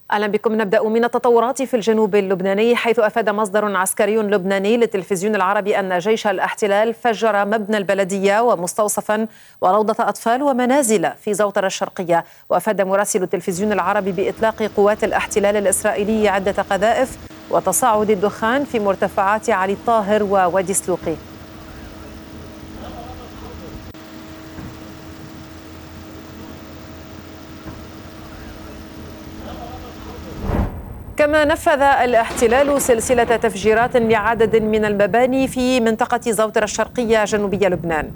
أهلا بكم. نبدأ من التطورات في الجنوب اللبناني، حيث أفاد مصدر عسكري لبناني للتلفزيون العربي أن جيش الاحتلال فجر مبنى البلدية ومستوصفا وروضة أطفال ومنازل في زوطرة الشرقية. وأفاد مراسل التلفزيون العربي بإطلاق قوات الاحتلال الإسرائيلي عدة قذائف وتصاعد الدخان في مرتفعات علي الطاهر ووادي سلوقي. كما نفذ الاحتلال سلسلة تفجيرات لعدد من المباني في منطقة زوطرة الشرقية جنوبية لبنان.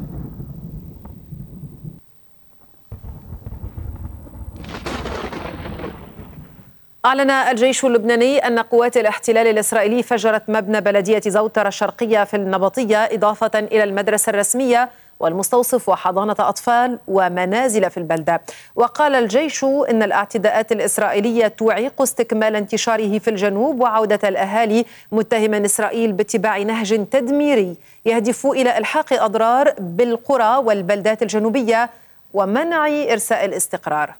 أعلن الجيش اللبناني أن قوات الاحتلال الإسرائيلي فجرت مبنى بلدية زوطرة الشرقية في النبطية، إضافة إلى المدرسة الرسمية والمستوصف وحضانة أطفال ومنازل في البلدة. وقال الجيش إن الاعتداءات الإسرائيلية تعيق استكمال انتشاره في الجنوب وعودة الأهالي، متهما إسرائيل باتباع نهج تدميري يهدف إلى إلحاق أضرار بالقرى والبلدات الجنوبية ومنع إرساء الاستقرار.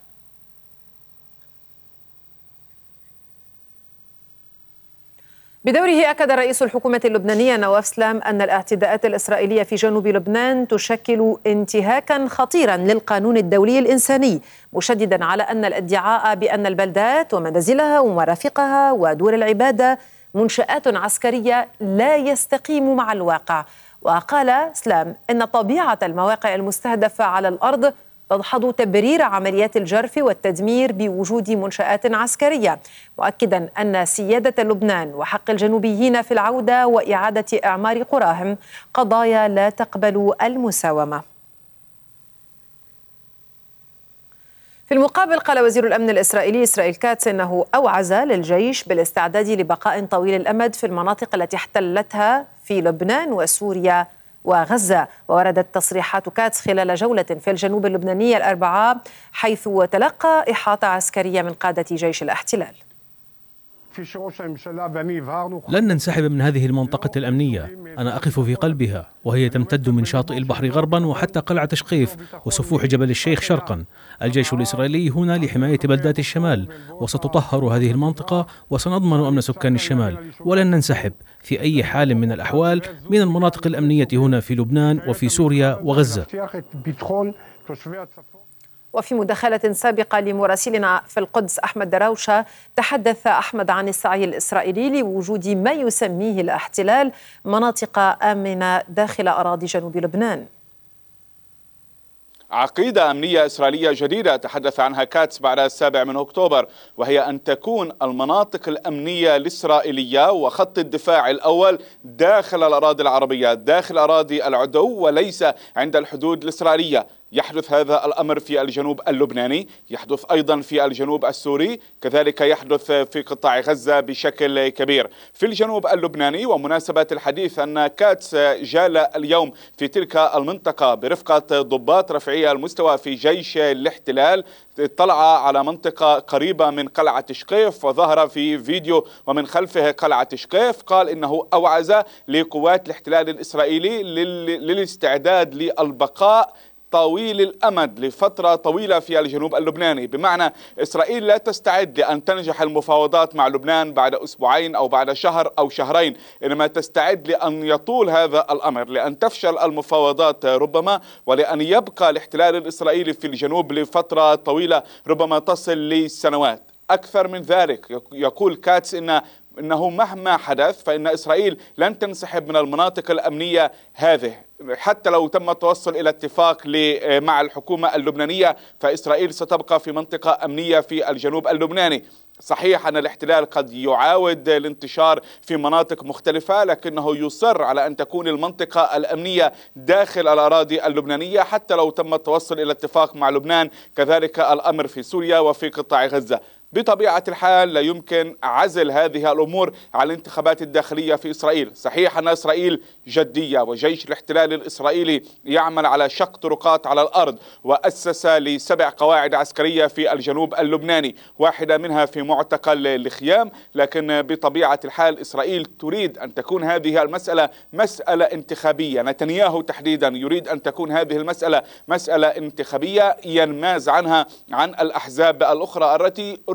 بدوره أكد رئيس الحكومة اللبنانية نواف سلام أن الاعتداءات الإسرائيلية في جنوب لبنان تشكل انتهاكا خطيرا للقانون الدولي الإنساني، مشددا على أن الادعاء بأن البلدات ومنازلها ومرافقها ودور العبادة منشآت عسكرية لا يستقيم مع الواقع. وقال سلام إن طبيعة المواقع المستهدفة على الأرض تدحض تبرير عمليات الجرف والتدمير بوجود منشآت عسكرية، مؤكدا أن سيادة لبنان وحق الجنوبيين في العودة وإعادة إعمار قراهم قضايا لا تقبل المساومة. في المقابل قال وزير الأمن الإسرائيلي إسرائيل كاتس إنه أوعز للجيش بالاستعداد لبقاء طويل الأمد في المناطق التي احتلتها في لبنان وسوريا وغزة. ووردت تصريحات كاتس خلال جولة في الجنوب اللبناني الأربعاء، حيث تلقى إحاطة عسكرية من قادة جيش الاحتلال. لن ننسحب من هذه المنطقة الأمنية، أنا أقف في قلبها، وهي تمتد من شاطئ البحر غربا وحتى قلعة شقيف وسفوح جبل الشيخ شرقا. الجيش الإسرائيلي هنا لحماية بلدات الشمال، وستطهر هذه المنطقة وسنضمن أمن سكان الشمال، ولن ننسحب في أي حال من الأحوال من المناطق الأمنية هنا في لبنان وفي سوريا وغزة. وفي مداخلة سابقة لمراسلنا في القدس أحمد دراوشة، تحدث أحمد عن السعي الإسرائيلي لوجود ما يسميه الاحتلال مناطق آمنة داخل أراضي جنوب لبنان. عقيدة أمنية إسرائيلية جديدة تحدث عنها كاتس بعد 7 أكتوبر، وهي أن تكون المناطق الأمنية الإسرائيلية وخط الدفاع الأول داخل الأراضي العربية، داخل أراضي العدو وليس عند الحدود الإسرائيلية. يحدث هذا الأمر في الجنوب اللبناني، يحدث أيضا في الجنوب السوري، كذلك يحدث في قطاع غزة بشكل كبير. في الجنوب اللبناني، ومناسبة الحديث أن كاتس جال اليوم في تلك المنطقة برفقة ضباط رفيعي المستوى في جيش الاحتلال، اطلع على منطقة قريبة من قلعة شقيف وظهر في فيديو ومن خلفه قلعة شقيف. قال إنه أوعز لقوات الاحتلال الإسرائيلي للاستعداد للبقاء طويل الأمد لفترة طويلة في الجنوب اللبناني، بمعنى إسرائيل لا تستعد لأن تنجح المفاوضات مع لبنان بعد أسبوعين أو بعد شهر أو شهرين، إنما تستعد لأن يطول هذا الأمر، لأن تفشل المفاوضات ربما، ولأن يبقى الاحتلال الإسرائيلي في الجنوب لفترة طويلة ربما تصل لسنوات. أكثر من ذلك، يقول كاتس إنه مهما حدث فإن إسرائيل لن تنسحب من المناطق الأمنية هذه، حتى لو تم التوصل إلى اتفاق مع الحكومة اللبنانية فإسرائيل ستبقى في منطقة أمنية في الجنوب اللبناني. صحيح أن الاحتلال قد يعاود الانتشار في مناطق مختلفة، لكنه يصر على أن تكون المنطقة الأمنية داخل الأراضي اللبنانية حتى لو تم التوصل إلى اتفاق مع لبنان. كذلك الأمر في سوريا وفي قطاع غزة. بطبيعة الحال لا يمكن عزل هذه الأمور على الانتخابات الداخلية في إسرائيل. صحيح أن إسرائيل جدية، وجيش الاحتلال الإسرائيلي يعمل على شق طرقات على الأرض، وأسس ل7 قواعد عسكرية في الجنوب اللبناني، واحدة منها في معتقل الخيام. لكن بطبيعة الحال إسرائيل تريد أن تكون هذه المسألة مسألة انتخابية. نتنياهو تحديدا يريد أن تكون هذه المسألة مسألة انتخابية ينماز عنها عن الأحزاب الأخرى التي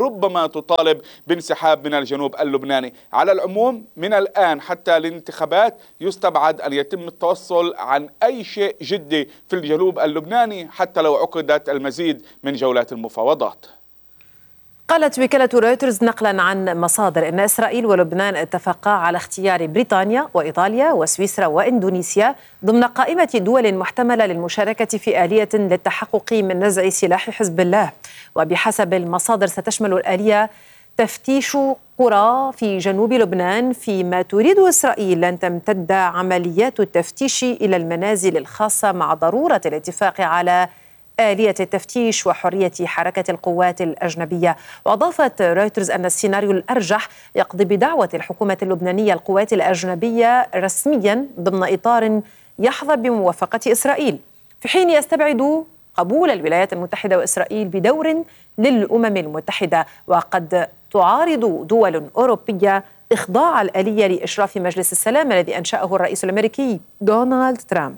وربما تطالب بانسحاب من الجنوب اللبناني. على العموم من الآن حتى الانتخابات يستبعد أن يتم التوصل عن أي شيء جدي في الجنوب اللبناني حتى لو عقدت المزيد من جولات المفاوضات. قالت وكالة رويترز نقلا عن مصادر أن إسرائيل ولبنان اتفقا على اختيار بريطانيا وإيطاليا وسويسرا وإندونيسيا ضمن قائمة دول محتملة للمشاركة في آلية للتحقق من نزع سلاح حزب الله. وبحسب المصادر ستشمل الآلية تفتيش قرى في جنوب لبنان، فيما تريد إسرائيل أن تمتد عمليات التفتيش إلى المنازل الخاصة مع ضرورة الاتفاق على آلية التفتيش وحرية حركة القوات الأجنبية. وأضافت رويترز أن السيناريو الأرجح يقضي بدعوة الحكومة اللبنانية القوات الأجنبية رسميا ضمن إطار يحظى بموافقة إسرائيل، في حين يستبعد قبول الولايات المتحدة وإسرائيل بدور للأمم المتحدة. وقد تعارض دول أوروبية إخضاع الآلية لإشراف مجلس السلام الذي أنشأه الرئيس الأمريكي دونالد ترامب.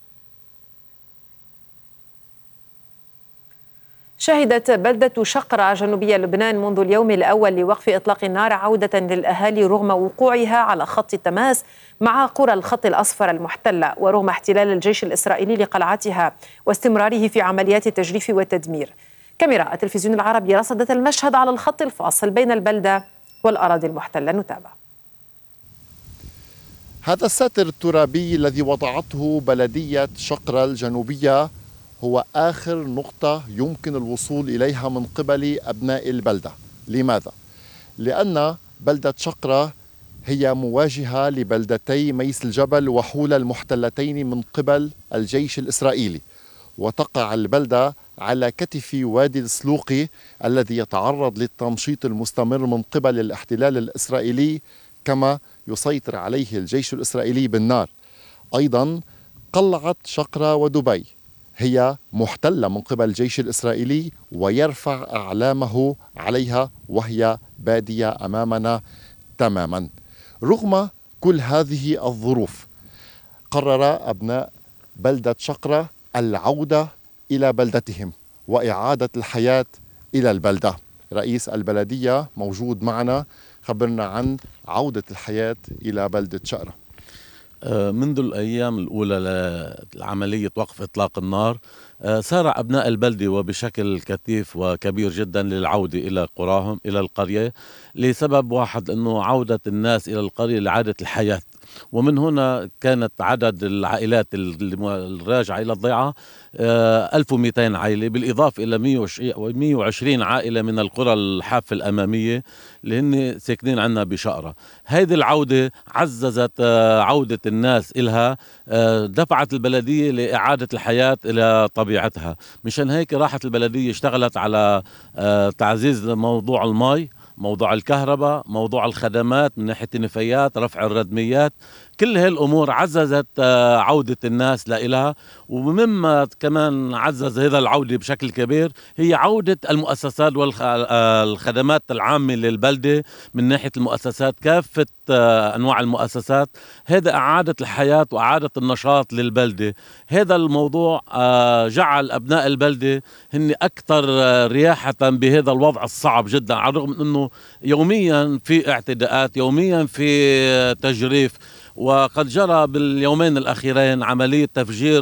شهدت بلدة شقرة جنوبية لبنان منذ اليوم الأول لوقف إطلاق النار عودة للأهالي رغم وقوعها على خط التماس مع قرى الخط الأصفر المحتلة، ورغم احتلال الجيش الإسرائيلي لقلعتها واستمراره في عمليات التجريف والتدمير. كاميرا التلفزيون العربي رصدت المشهد على الخط الفاصل بين البلدة والأراضي المحتلة. نتابع. هذا الساتر الترابي الذي وضعته بلدية شقرة الجنوبية هو آخر نقطة يمكن الوصول إليها من قبل أبناء البلدة. لماذا؟ لأن بلدة شقرة هي مواجهة لبلدتي ميس الجبل وحولة المحتلتين من قبل الجيش الإسرائيلي، وتقع البلدة على كتف وادي السلوقي الذي يتعرض للتمشيط المستمر من قبل الاحتلال الإسرائيلي كما يسيطر عليه الجيش الإسرائيلي بالنار. أيضا قلعة شقرة ودبي هي محتلة من قبل الجيش الإسرائيلي ويرفع أعلامه عليها وهي بادية أمامنا تماما. رغم كل هذه الظروف قرر أبناء بلدة شقرة العودة إلى بلدتهم وإعادة الحياة إلى البلدة. رئيس البلدية موجود معنا، خبرنا عن عودة الحياة إلى بلدة شقرة. منذ الأيام الأولى لعملية وقف إطلاق النار سارع أبناء البلدة وبشكل كثيف وكبير جدا للعودة إلى قراهم إلى القرية لسبب واحد، أنه عودة الناس إلى القرية لعادة الحياة. ومن هنا كانت عدد العائلات الراجعة إلى الضيعة 1200 عائلة، بالإضافة إلى 120 عائلة من القرى الحافة الأمامية اللي هن ساكنين عنا بشقرة. هذه العودة عززت عودة الناس إلها، دفعت البلدية لإعادة الحياة إلى طبيعتها. مشان هيك راحت البلدية اشتغلت على تعزيز موضوع المي، موضوع الكهرباء، موضوع الخدمات من ناحية النفايات، رفع الردميات. كل هاي الأمور عززت عودة الناس لإلها. ومما كمان عزز هذا العودة بشكل كبير هي عودة المؤسسات والخدمات العامة للبلدة من ناحية المؤسسات، كافة أنواع المؤسسات. هذا أعادة الحياة وأعادة النشاط للبلدة. هذا الموضوع جعل أبناء البلدة هن أكثر رياحة بهذا الوضع الصعب جدا، على الرغم من أنه يوميا في اعتداءات، يوميا في تجريف. وقد جرى باليومين الأخيرين عملية تفجير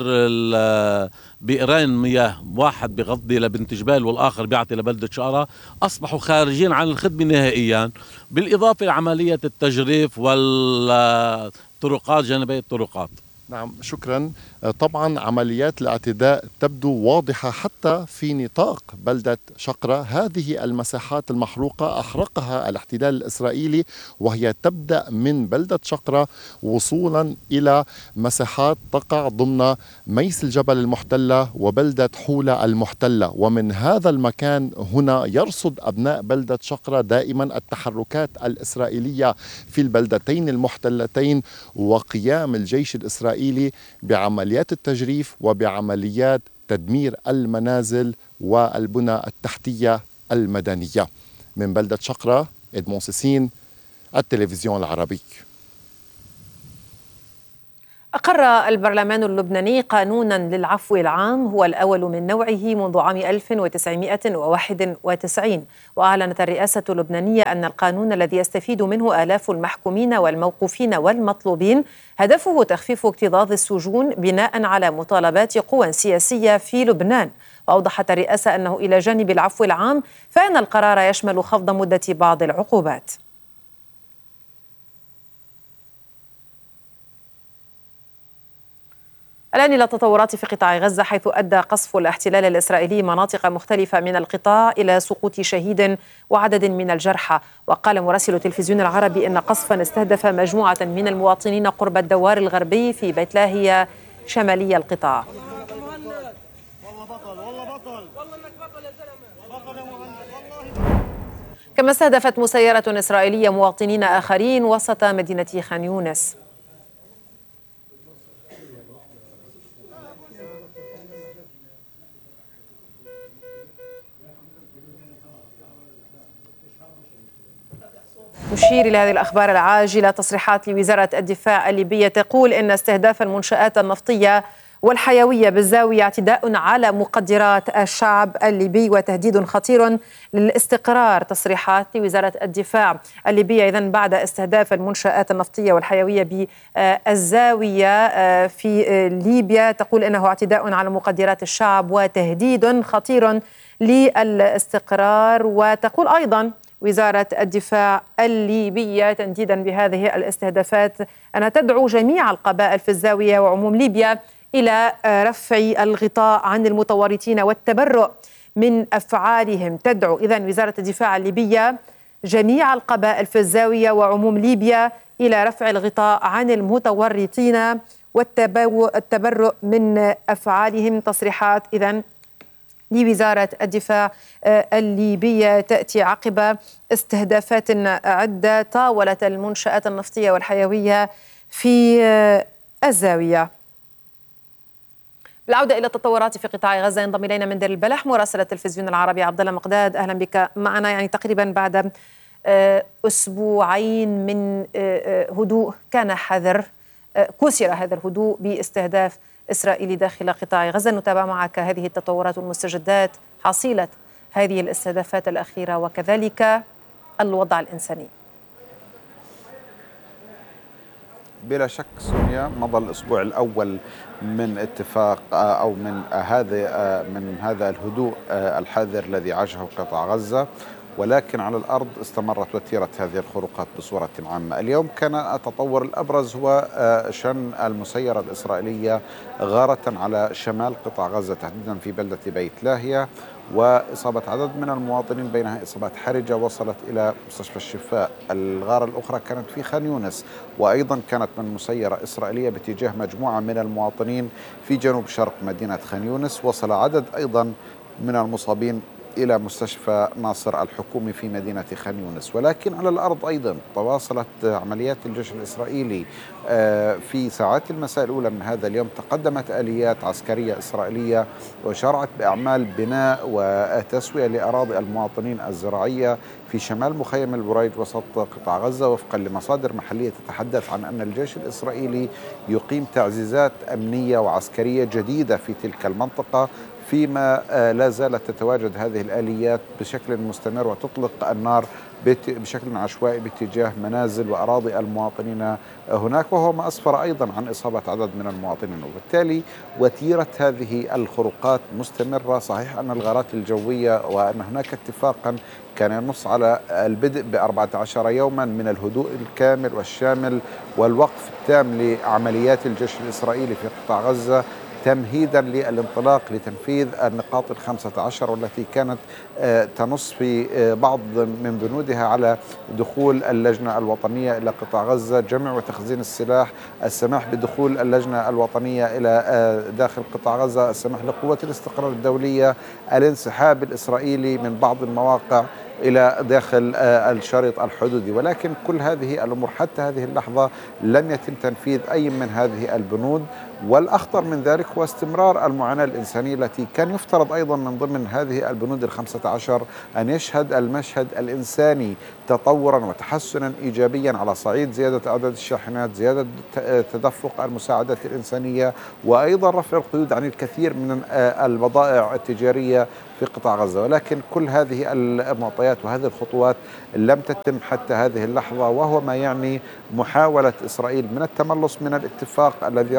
بئرين مياه، واحد بغضي لبنت جبال والآخر بيعطي لبلدة شقرة، أصبحوا خارجين عن الخدمة نهائيا، بالإضافة لعملية التجريف والطرقات جانبي الطرقات. نعم، شكرا. طبعا عمليات الاعتداء تبدو واضحة حتى في نطاق بلدة شقرة. هذه المساحات المحروقة أحرقها الاحتلال الإسرائيلي، وهي تبدأ من بلدة شقرة وصولا إلى مساحات تقع ضمن ميس الجبل المحتلة وبلدة حولة المحتلة. ومن هذا المكان هنا يرصد أبناء بلدة شقرة دائما التحركات الإسرائيلية في البلدتين المحتلتين وقيام الجيش الإسرائيلي بعمليات التجريف وبعمليات تدمير المنازل والبنى التحتية المدنية. من بلدة شقرة، إدمون سيسين، التلفزيون العربي. أقر البرلمان اللبناني قانونا للعفو العام هو الأول من نوعه منذ عام 1991، وأعلنت الرئاسة اللبنانية أن القانون الذي يستفيد منه آلاف المحكومين والموقوفين والمطلوبين هدفه تخفيف اكتظاظ السجون بناء على مطالبات قوى سياسية في لبنان. وأوضحت الرئاسة أنه إلى جانب العفو العام فإن القرار يشمل خفض مدة بعض العقوبات. الآن إلى التطورات في قطاع غزة، حيث أدى قصف الاحتلال الإسرائيلي مناطق مختلفة من القطاع إلى سقوط شهيد وعدد من الجرحى. وقال مراسل التلفزيون العربي إن قصفا استهدف مجموعة من المواطنين قرب الدوار الغربي في بيت لاهيا شمالي القطاع. كما استهدفت مسيرة إسرائيلية مواطنين آخرين وسط مدينة خان يونس. نشير إلى هذه الأخبار العاجلة. تصريحات لوزارة الدفاع الليبية تقول إن استهداف المنشآت النفطية والحيوية بالزاوية اعتداء على مقدرات الشعب الليبي وتهديد خطير للاستقرار. تصريحات لوزارة الدفاع الليبية إذن بعد استهداف المنشآت النفطية والحيوية بالزاوية في ليبيا، تقول إنه اعتداء على مقدرات الشعب وتهديد خطير للاستقرار. وتقول أيضا وزارة الدفاع الليبية تنديدا بهذه الاستهدافات أن تدعو جميع القبائل في الزاوية وعموم ليبيا إلى رفع الغطاء عن المتورطين والتبرؤ من أفعالهم. تدعو إذن وزارة الدفاع الليبية جميع القبائل في الزاوية وعموم ليبيا إلى رفع الغطاء عن المتورطين والتبرؤ من أفعالهم. تصريحات إذن لوزارة الدفاع الليبية تأتي عقب استهدافات عدة طاولت المنشآت النفطية والحيوية في الزاوية. بالعودة إلى التطورات في قطاع غزة، ينضم إلينا من دير البلح مراسل التلفزيون العربي عبد الله مقداد. أهلا بك معنا. يعني تقريبا بعد أسبوعين من هدوء كان حذر، كسر هذا الهدوء باستهداف إسرائيلي داخل قطاع غزة. نتابع معك هذه التطورات والمستجدات حصيلة هذه الاستهدافات الأخيرة وكذلك الوضع الإنساني. بلا شك سونيا، مضى الأسبوع الأول من اتفاق أو من هذا الهدوء الحذر الذي عاشه قطاع غزة، ولكن على الأرض استمرت وتيرة هذه الخروقات بصورة عامة. اليوم كان التطور الأبرز هو شن المسيرة الإسرائيلية غارة على شمال قطاع غزة تحديدا في بلدة بيت لاهيا، وإصابة عدد من المواطنين بينها إصابات حرجة وصلت إلى مستشفى الشفاء. الغارة الأخرى كانت في خان يونس، وأيضا كانت من مسيرة إسرائيلية باتجاه مجموعة من المواطنين في جنوب شرق مدينة خان يونس. وصل عدد أيضا من المصابين إلى مستشفى ناصر الحكومي في مدينة خان يونس. ولكن على الأرض أيضا تواصلت عمليات الجيش الإسرائيلي. في ساعات المساء الأولى من هذا اليوم تقدمت آليات عسكرية إسرائيلية وشرعت بأعمال بناء وتسوية لأراضي المواطنين الزراعية في شمال مخيم البريج وسط قطاع غزة، وفقا لمصادر محلية تتحدث عن أن الجيش الإسرائيلي يقيم تعزيزات أمنية وعسكرية جديدة في تلك المنطقة، فيما لا زالت تتواجد هذه الآليات بشكل مستمر وتطلق النار بشكل عشوائي باتجاه منازل وأراضي المواطنين هناك، وهو ما أسفر أيضا عن إصابة عدد من المواطنين. وبالتالي وتيرة هذه الخروقات مستمرة. صحيح أن الغارات الجوية وأن هناك اتفاقا كان ينص على البدء ب14 يوما من الهدوء الكامل والشامل والوقف التام لعمليات الجيش الإسرائيلي في قطاع غزة تمهيدا للانطلاق لتنفيذ النقاط 15 والتي كانت تنص في بعض من بنودها على دخول اللجنة الوطنية إلى قطاع غزة، جمع وتخزين السلاح، السماح بدخول اللجنة الوطنية إلى داخل قطاع غزة، السماح لقوة الاستقرار الدولية، الانسحاب الإسرائيلي من بعض المواقع إلى داخل الشريط الحدودي. ولكن كل هذه الأمور حتى هذه اللحظة لم يتم تنفيذ أي من هذه البنود، والأخطر من ذلك هو استمرار المعاناة الإنسانية التي كان يفترض أيضا من ضمن هذه البنود 15 أن يشهد المشهد الإنساني تطورا وتحسنا إيجابيا على صعيد زيادة عدد الشاحنات، زيادة تدفق المساعدات الإنسانية، وأيضا رفع القيود عن الكثير من البضائع التجارية في قطاع غزة. ولكن كل هذه المعطيات وهذه الخطوات لم تتم حتى هذه اللحظة، وهو ما يعني محاولة إسرائيل من التملص من الاتفاق الذي